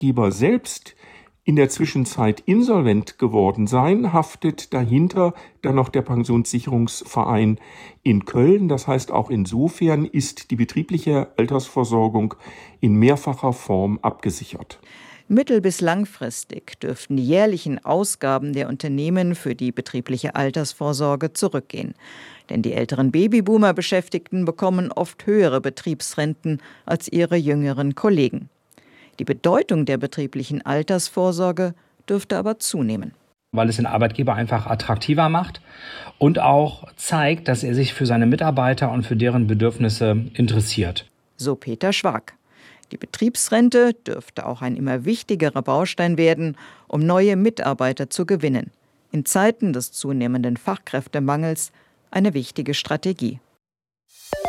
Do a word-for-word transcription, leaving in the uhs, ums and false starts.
Arbeitgeber selbst in der Zwischenzeit insolvent geworden sein, haftet dahinter dann noch der Pensionssicherungsverein in Köln. Das heißt, auch insofern ist die betriebliche Altersversorgung in mehrfacher Form abgesichert. Mittel- bis langfristig dürften die jährlichen Ausgaben der Unternehmen für die betriebliche Altersvorsorge zurückgehen. Denn die älteren Babyboomer-Beschäftigten bekommen oft höhere Betriebsrenten als ihre jüngeren Kollegen. Die Bedeutung der betrieblichen Altersvorsorge dürfte aber zunehmen. Weil es den Arbeitgeber einfach attraktiver macht und auch zeigt, dass er sich für seine Mitarbeiter und für deren Bedürfnisse interessiert. So Peter Schwag. Die Betriebsrente dürfte auch ein immer wichtigerer Baustein werden, um neue Mitarbeiter zu gewinnen. In Zeiten des zunehmenden Fachkräftemangels eine wichtige Strategie.